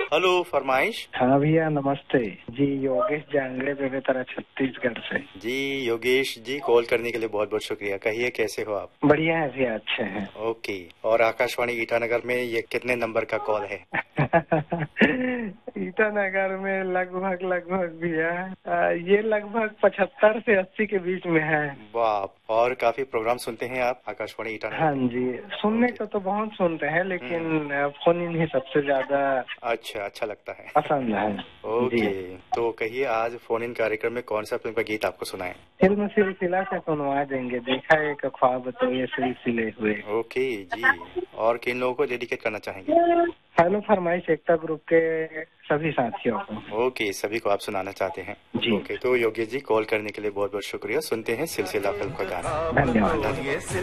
Hello फरमाइश। हाँ भैया नमस्ते जी, योगेश जांगड़े बेगूसराय छत्तीसगढ़ से। जी योगेश जी, कॉल करने के लिए बहुत बहुत शुक्रिया। कहिए कैसे हो आप? बढ़िया है भैया, अच्छे हैं। ओके, और आकाशवाणी ईटानगर में ये कितने नंबर का कॉल है? ईटानगर में लगभग भैया ये लगभग 75 से 80 के बीच में है। बाप, और काफी प्रोग्राम सुनते हैं आप आकाशवाणी ईटानगर हाँ के? जी, सुनने को तो बहुत सुनते हैं, लेकिन फोन इन ही सबसे ज्यादा अच्छा लगता है। पसंद है जी। ओके, तो कहिए आज फोन इन कार्यक्रम में कौन सा फिल्म का गीत आपको सुनाएं? फिल्म सिलसिला से सुनवा देंगे, देखा एक ख्वाब तो ये सिलसिले हुए। ओके जी, और किन लोगों को डेडिकेट करना चाहेंगे? हेलो फरमाइश एकता ग्रुप के सभी साथियों को। ओके, सभी को आप सुनाना चाहते हैं। जी ओके, तो योगेश जी कॉल करने के लिए बहुत बहुत शुक्रिया। सुनते हैं सिलसिला फिल्म का गाना। धन्यवाद।